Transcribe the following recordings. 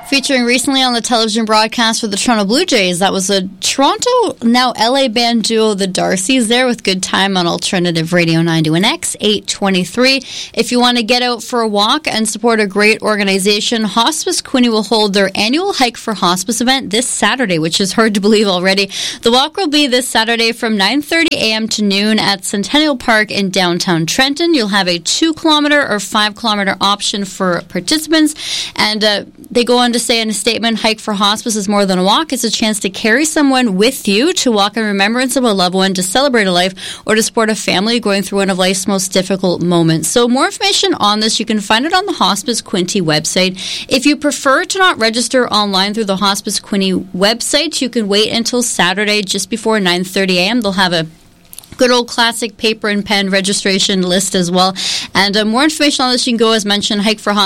Featuring recently on the television broadcast for the Toronto Blue Jays, that was a Toronto, now LA band duo, the Darcys, there with Good Time on Alternative Radio 91X, 823. If you want to get out for a walk and support a great organization, Hospice Quinte will hold their annual Hike for Hospice event this Saturday, which is hard to believe already. The walk will be this Saturday from 9:30 a.m. to noon at Centennial Park in downtown Trenton. You'll have a 2-kilometer or 5-kilometer option for participants, and they go on to say in a statement, Hike for Hospice is more than a walk. It's a chance to carry someone with you, to walk in remembrance of a loved one, to celebrate a life, or to support a family going through one of life's most difficult moments. So more information on this, you can find it on the Hospice Quinte website. If you prefer to not register online through the Hospice Quinte website, you can wait until Saturday just before 9:30 a.m. They'll have a good old classic paper and pen registration list as well. And more information on this, you can go, as mentioned,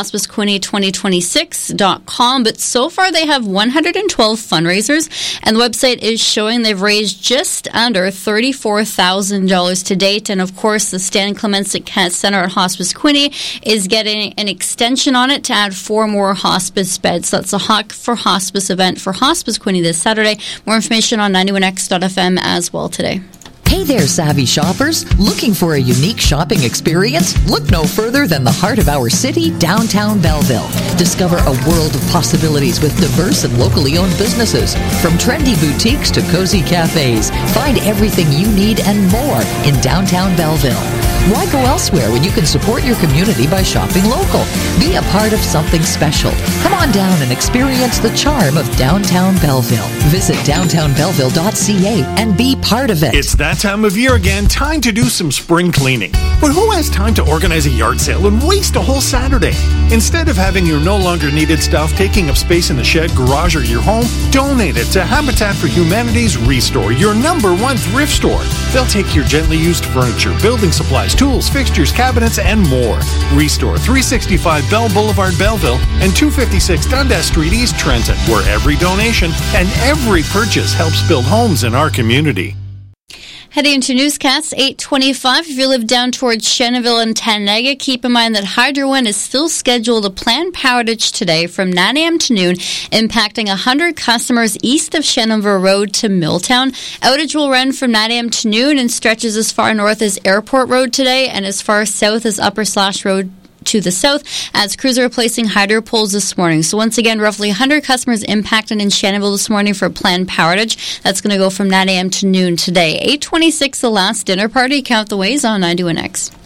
hikeforhospicequinte2026.com. But so far, they have 112 fundraisers, and the website is showing they've raised just under $34,000 to date. And of course, the Stan Clemencic Center at Hospice Quinte is getting an extension on it to add 4 more hospice beds. So that's a Hike for Hospice event for Hospice Quinte this Saturday. More information on 91x.fm as well today. Hey there, savvy shoppers. Looking for a unique shopping experience? Look no further than the heart of our city, downtown Belleville. Discover a world of possibilities with diverse and locally owned businesses. From trendy boutiques to cozy cafes, find everything you need and more in downtown Belleville. Why go elsewhere when you can support your community by shopping local? Be a part of something special. Come on down and experience the charm of downtown Belleville. Visit downtownbelleville.ca and be part of it. It's that time of year again, time to do some spring cleaning. But who has time to organize a yard sale and waste a whole Saturday? Instead of having your no longer needed stuff taking up space in the shed, garage, or your home, donate it to Habitat for Humanity's Restore, your #1 thrift store. They'll take your gently used furniture, building supplies, tools, fixtures, cabinets, and more. Restore, 365 Bell Boulevard, Belleville, and 256 Dundas Street, East Trenton, where every donation and every purchase helps build homes in our community. Heading into newscasts, 8:25. If you live down towards Shannonville and Tannega, keep in mind that Hydro One is still scheduled a planned power outage today from 9 a.m. to noon, impacting 100 customers east of Shannonville Road to Milltown. Outage will run from 9 a.m. to noon and stretches as far north as Airport Road today and as far south as Upper Slash Road to the south, as crews are replacing hydro poles this morning. So once again, roughly 100 customers impacted in Shannonville this morning for a planned power outage. That's going to go from 9 a.m. to noon today. 8:26, the last dinner party. Count the ways on 91X.